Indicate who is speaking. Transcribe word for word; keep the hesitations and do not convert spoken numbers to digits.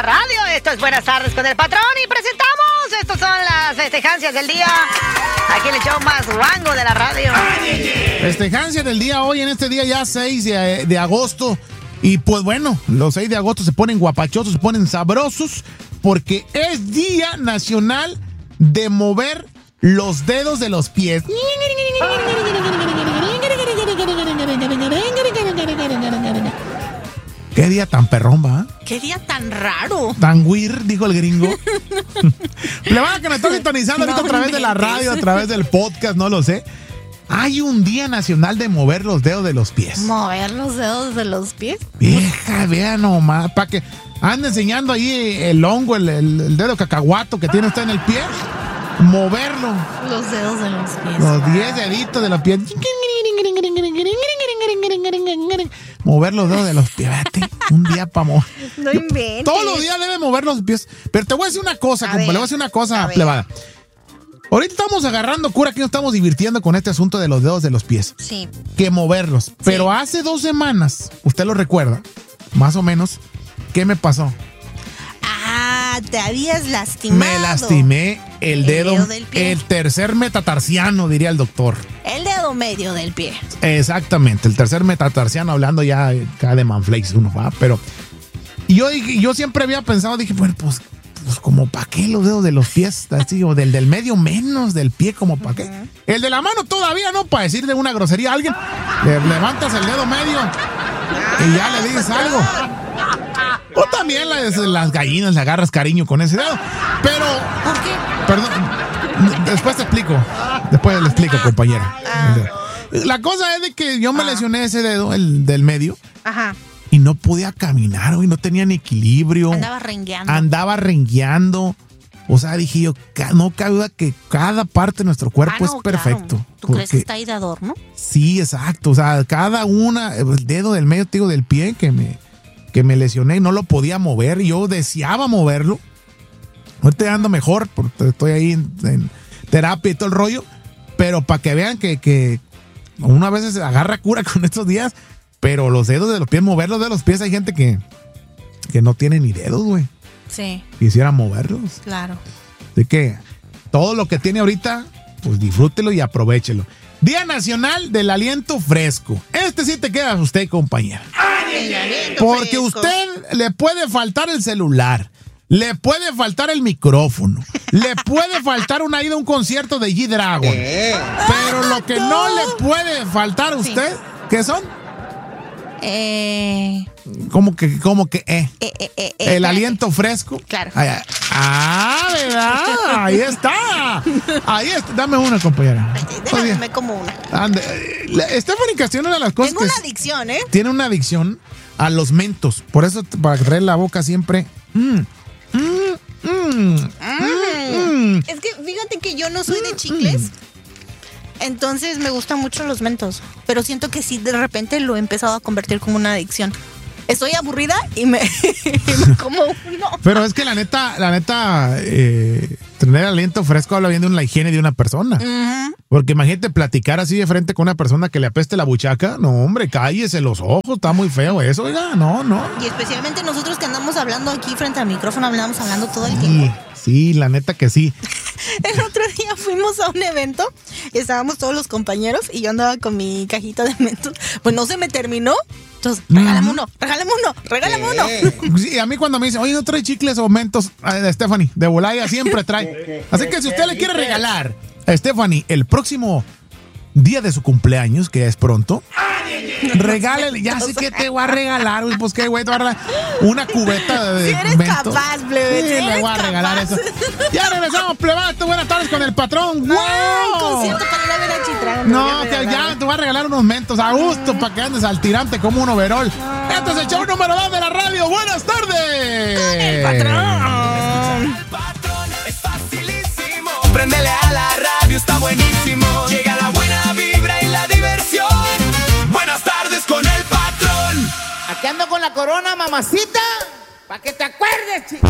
Speaker 1: la radio. Esto es Buenas Tardes con el Patrón y presentamos, estos son las festejancias del día. Aquí en el show más guango de la radio.
Speaker 2: Festejancias del día hoy, en este día ya seis de, de agosto. Y pues bueno, los seis de agosto se ponen guapachosos, se ponen sabrosos, porque es Día Nacional de mover los dedos de los pies. Qué día tan perrón, ¿va?
Speaker 1: Qué día tan raro.
Speaker 2: Tan weird, dijo el gringo. Le van a que me estoy sintonizando ahorita no, a través de la radio, a través del podcast, no lo sé. Hay un Día Nacional de mover los dedos de los pies.
Speaker 1: ¿Mover los dedos de los pies?
Speaker 2: Vieja, vea nomás, para que ande enseñando ahí el hongo, el, el, el dedo cacahuato que tiene usted en el pie. Moverlo.
Speaker 1: Los dedos de los pies.
Speaker 2: Los diez deditos de los pies. Mover los dedos de los pies. Vete, un día para mover.
Speaker 1: No inventes.
Speaker 2: Todos los días debe mover los pies. Pero te voy a decir una cosa, compa. Le voy a decir una cosa, plebada. Ahorita estamos agarrando cura, aquí nos estamos divirtiendo con este asunto de los dedos de los pies.
Speaker 1: Sí.
Speaker 2: Que moverlos. Sí. Pero hace dos semanas, usted lo recuerda, más o menos, ¿qué me pasó?
Speaker 1: Ah, te habías lastimado.
Speaker 2: Me lastimé el, el dedo,
Speaker 1: dedo del pie.
Speaker 2: El tercer metatarsiano, diría el doctor.
Speaker 1: El dedo medio del pie.
Speaker 2: Exactamente, el tercer metatarsiano, hablando ya acá de manflakes uno, ¿va? Pero yo, yo siempre había pensado, dije, bueno, pues, pues como para qué los dedos de los pies, así, o del, del medio menos, del pie, como para qué. Uh-huh. El de la mano todavía, ¿no? Para decirle una grosería a alguien, le levantas el dedo medio y ya le dices algo. O también las, las gallinas le agarras cariño con ese dedo. Pero.
Speaker 1: ¿Por qué?
Speaker 2: Perdón. Después te explico. Después le explico, compañera.
Speaker 1: Ah.
Speaker 2: La cosa es de que yo me lesioné ese dedo, el del medio.
Speaker 1: Ajá.
Speaker 2: Y no podía caminar, hoy no tenía ni equilibrio.
Speaker 1: Andaba rengueando.
Speaker 2: Andaba rengueando. O sea, dije yo, no cabe duda que cada parte de nuestro cuerpo ah, no, es perfecto.
Speaker 1: Claro. ¿Tú crees que está ahí de adorno?
Speaker 2: Sí, exacto. O sea, cada una, el dedo del medio, te digo, del pie que me. que me lesioné y no lo podía mover. Yo deseaba moverlo. Ahorita ando mejor, porque estoy ahí en, en terapia y todo el rollo. Pero para que vean que, que uno a veces agarra cura con estos días, pero los dedos de los pies, moverlos de los pies, hay gente que, que no tiene ni dedos, güey.
Speaker 1: Sí.
Speaker 2: Quisiera moverlos.
Speaker 1: Claro.
Speaker 2: Así que todo lo que tiene ahorita, pues disfrútelo y aprovéchelo. Día Nacional del Aliento Fresco. Este sí te queda a usted, compañera. Porque usted le puede faltar el celular, le puede faltar el micrófono, le puede faltar una ida a un concierto de G-Dragon. Eh. Pero lo que no. no le puede faltar a usted, sí. ¿Qué son?
Speaker 1: Eh.
Speaker 2: ¿Cómo que, cómo que, eh?
Speaker 1: eh, eh, eh
Speaker 2: el eh, aliento fresco.
Speaker 1: Claro.
Speaker 2: Ay, ay. Ah, ¿verdad? Ahí está. Ahí está. Dame una, compañera.
Speaker 1: Déjame como una.
Speaker 2: Ande. Stephanie Castillo, una de las cosas.
Speaker 1: Tengo una adicción, ¿eh?
Speaker 2: Tiene una adicción a los mentos. Por eso, para traer la boca siempre. Mm, mm, mm, mm,
Speaker 1: mm. Es que fíjate que yo no soy de chicles. Entonces me gustan mucho los mentos. Pero siento que sí, de repente lo he empezado a convertir como una adicción. Estoy aburrida y me, y me como uno.
Speaker 2: Pero es que la neta, la neta, eh, tener aliento fresco habla bien de la higiene de una persona. Uh-huh. Porque imagínate platicar así de frente con una persona que le apeste la buchaca. No, hombre, cállese los ojos, está muy feo eso, oiga, no, no.
Speaker 1: Y especialmente nosotros que andamos hablando aquí frente al micrófono, hablamos hablando todo el tiempo.
Speaker 2: Sí, la neta que sí.
Speaker 1: El otro día fuimos a un evento y estábamos todos los compañeros y yo andaba con mi cajita de mentos. Pues no se me terminó. Entonces, regálame uno, regálame uno, regálame
Speaker 2: eh. uno. Sí, a mí cuando me dicen, oye, ¿no trae chicles o mentos? Eh, Stephanie, de volada siempre trae. Así que si usted le quiere regalar a Stephanie el próximo día de su cumpleaños, que ya es pronto, regálele, ya sé que te voy a regalar, pues qué güey, te voy a regalar una cubeta de
Speaker 1: si eres
Speaker 2: mentos.
Speaker 1: capaz, plebe,
Speaker 2: sí,
Speaker 1: si
Speaker 2: le voy a regalar
Speaker 1: capaz.
Speaker 2: eso. Ya regresamos, plebate, buenas tardes con el patrón. ¡Wow!
Speaker 1: Ay, concierto para ir a ver a Chitrán.
Speaker 2: No, que ya te voy a regalar unos mentos a gusto, mm. para que andes al tirante como un overol. Mm. Este es el show número dos de la radio. ¡Buenas tardes!
Speaker 1: Con el patrón.
Speaker 3: El patrón es facilísimo. Préndele a la radio, está buenísimo. Llega la buena vibra y la diversión. Buenas tardes con el patrón.
Speaker 4: Aquí ando con la corona, mamacita, para que te acuerdes, chica.